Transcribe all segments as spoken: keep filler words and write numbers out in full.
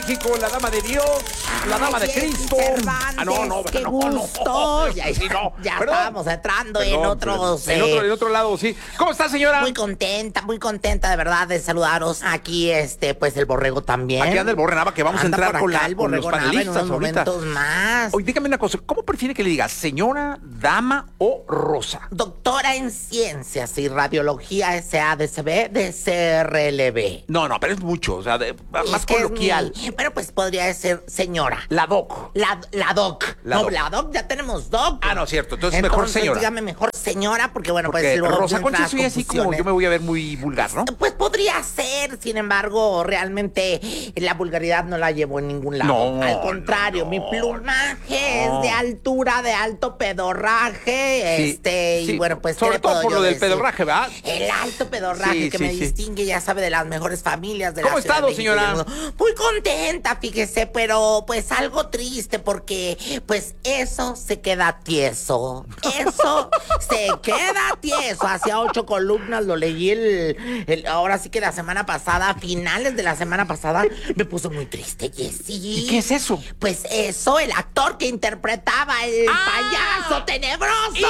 México, la dama de Dios, la dama de Cristo. Ah, no, no, qué no, gusto. no. Ya, sí, no. Ya Perdón. estábamos entrando Perdón, en otros... perdón. En otro, en otro lado, sí. ¿Cómo está, señora? Muy contenta, muy contenta de verdad de saludaros. Aquí, este, pues el borrego también. Aquí anda el Borre Nava, que vamos Anda a entrar por con, acá la, el con los Borrego Nava en panelistas unos ahorita. momentos más. Oye, dígame una cosa, ¿cómo prefiere que le diga señora, dama o rosa? Doctora en Ciencias y Radiología S A D C B de C R L B. No, no, pero es mucho, o sea, de- más Es que es coloquial. mi- Pero pues podría ser señora. La doc. La, la doc. La no, doc. la doc, ya tenemos doc. Ah, no, cierto, entonces mejor señora. Dígame mejor señora, porque bueno, Porque pues luego Rosa entran Concha soy así como confusiones. yo me voy a ver muy vulgar, ¿no? Pues podría ser, sin embargo, realmente la vulgaridad no la llevo en ningún lado. No, Al contrario, no, mi plumaje no. es de altura, de alto pedorraje, Sí, este, y sí. bueno, pues ¿qué Sobre le todo puedo por yo lo del decir? pedorraje, ¿verdad? El alto pedorraje Sí, que sí, me sí. distingue, ya sabe, de las mejores familias de la ¿Cómo ha Ciudad estado, de México y señora? del mundo. Muy contenta, fíjese, pero pues algo triste porque pues eso se queda tieso. Eso se queda tieso. Hacia ocho columnas lo leí el, el- ahora sí que la semana pasada, a finales de la semana pasada, me puso muy triste, Jessy. ¿Y qué es eso? Pues eso, el actor que interpretaba el ¡Ah! payaso tenebroso.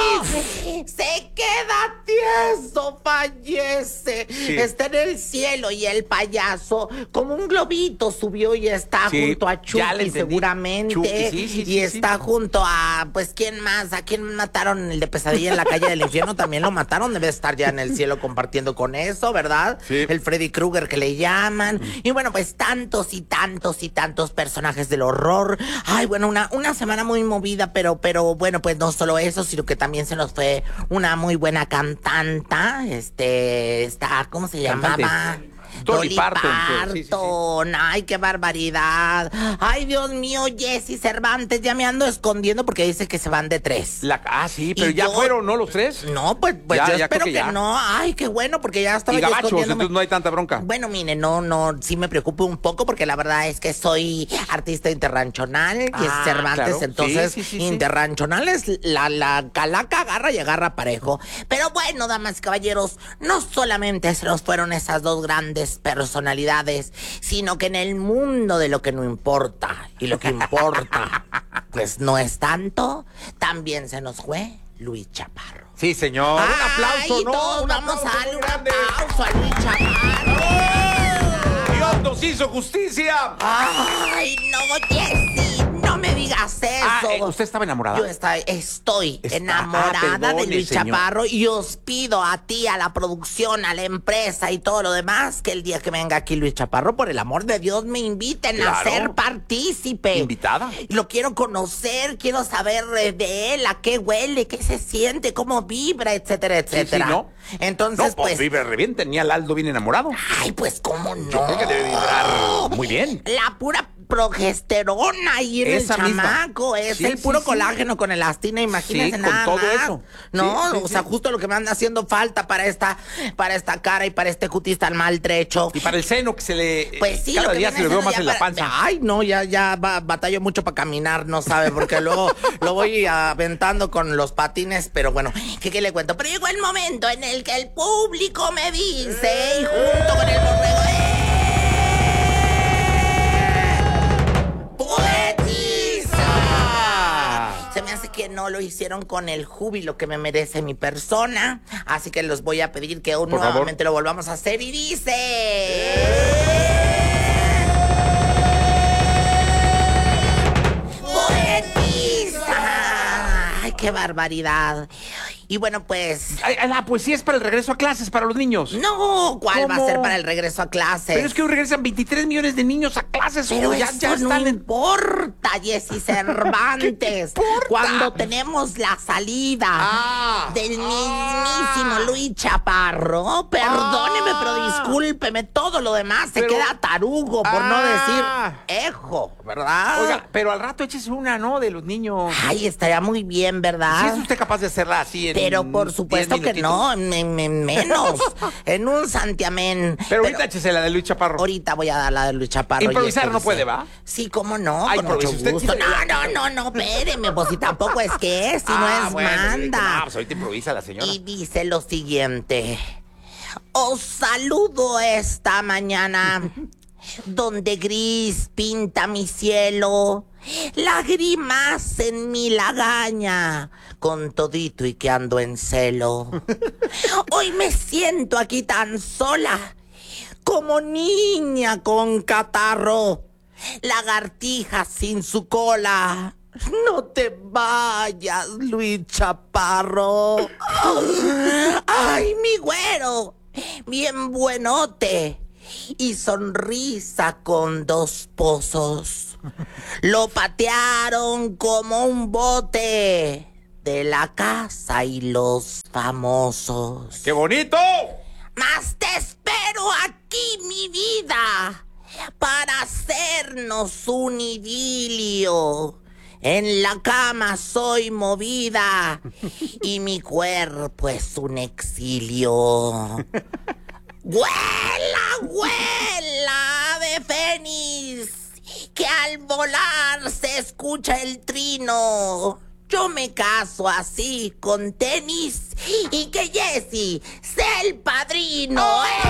Se queda tieso, fallece. Sí. Está en el cielo y el payaso, como un globito, subió y está Sí, junto a ya le Chucky, entendí. seguramente. Chucky, sí, sí, y sí, está sí. junto a, pues, ¿quién más? ¿A quién mataron el de Pesadilla en la calle del infierno? También lo mataron, debe estar ya en el cielo compartiendo con eso, ¿verdad? Sí. El Freddy Krueger que le llaman. Y bueno, pues tantos y tantos y tantos personajes del horror. Ay, bueno, una, una semana muy movida, pero, pero bueno, pues no solo eso, sino que también se nos fue una muy buena cantanta. Este, está, ¿cómo se Cantante. llamaba? Dolly Parton, pues, sí, sí, sí. Parton. Ay, qué barbaridad. Ay, Dios mío, Jessy Cervantes, ya me ando escondiendo porque dice que se van de tres. La, ah, sí, pero Y ya yo- fueron, ¿no? Los tres. No, pues, pues Ya, yo ya espero creo que, que ya. no. Ay, qué bueno, porque ya estaba Y yo gabachos, escondiéndome. entonces no hay tanta bronca. Bueno, mire, no, no, sí me preocupa un poco porque la verdad es que soy artista interranchonal, y Ah, es Cervantes, claro. entonces Sí, sí, sí, sí. interranchonal es la, la calaca agarra y agarra parejo. Pero bueno, damas y caballeros, no solamente se nos fueron esas dos grandes personalidades, sino que en el mundo de lo que no importa, y lo que importa, pues no es tanto, también se nos fue Luis Chaparro. Sí, señor. un aplauso, Ay, ¿no? todos Un vamos aplauso a darle muy un grande. aplauso a Luis Chaparro. Dios nos hizo justicia. Ay, no, Jessy, no me digas eso. Ah, eh, ¿usted estaba enamorada? Yo está- estoy Está- enamorada ah, de perdone, Luis señor. Chaparro y os pido a ti, a la producción, a la empresa y todo lo demás, que el día que venga aquí Luis Chaparro, por el amor de Dios, me inviten a Claro. ser partícipe. ¿Invitada? Lo quiero conocer, quiero saber eh, de él, a qué huele, qué se siente, cómo vibra, etcétera, Sí, sí, etcétera. ¿no? Entonces, No, pues, pues... vive re bien, tenía al Aldo bien enamorado. Ay, pues, ¿cómo no? Yo creo que debe vibrar muy bien. La pura progesterona ahí en Esa el misma. chamaco. Es Sí, el sí, puro sí. colágeno con elastina, imagínense Sí, con nada todo más. eso. No, Sí, sí, o sea, sí. justo lo que me anda haciendo falta para esta, para esta cara y para este cutis tan maltrecho. Y para el seno que se le... Pues sí, cada lo que día viene se le veo siendo más ya en la para- panza. Ay, no, ya, ya va- batallo mucho para caminar, no sabe, porque luego lo voy aventando con los patines, pero bueno, ¿qué, qué le cuento? Pero llegó el momento en el que el público me dice, y junto con el borrego, ¡eh! ¡Poetiza! Se me hace que no lo hicieron con el júbilo que me merece mi persona, así que los voy a pedir que Por favor. nuevamente lo volvamos a hacer y dice... ¡Poetiza! ¡Ay, qué barbaridad! Y bueno, pues... Ay, ay, la poesía es para el regreso a clases, para los niños. No, ¿cuál va a ¿Cómo? ser para el regreso a clases? Pero es que hoy regresan veintitrés millones de niños a clases. Pero oh, ya, eso ya no están en... importa, Jessy Cervantes. ¿Qué te importa? Cuando tenemos la salida Ah, del mismísimo ah. Luis Chaparro, perdóneme, Ah. pero discúlpeme, todo lo demás se Pero- queda tarugo, por no Ah. decir ejo, ¿verdad? Oiga, pero al rato échese una, ¿no? De los niños. Ay, estaría muy bien, ¿Sí ¿verdad? es usted capaz de hacerla así en Pero por diez supuesto que minutitos? no, en, en- en menos, en un santiamén. Pero ahorita échese la de Luis Chaparro. Ahorita voy a dar la de Luis Chaparro. Improvisar y esto no dice- puede, ¿va? Sí, cómo no, Ay, con mucho improvise usted, gusto. sí, No, sí. no, no, no, espéreme, pues si tampoco es que es, si no Ah, es bueno, yo dije, manda. no, pues ahorita improvisa la señora. Y dice lo siguiente. Os saludo esta mañana donde gris pinta mi cielo, lágrimas en mi lagaña, con todito y que ando en celo. Hoy me siento aquí tan sola, como niña con catarro, lagartija sin su cola. No te vayas, Luis Chaparro. Ay, mi güero, bien buenote y sonrisa con dos pozos. Lo patearon como un bote de la casa y los famosos. ¡Qué bonito! Mas te espero aquí, mi vida, para hacernos un idilio. En la cama soy movida y mi cuerpo es un exilio. ¡Huela, huela de fénix! Que al volar se escucha el trino. Yo me caso así con tenis y que Jesse sea el padrino.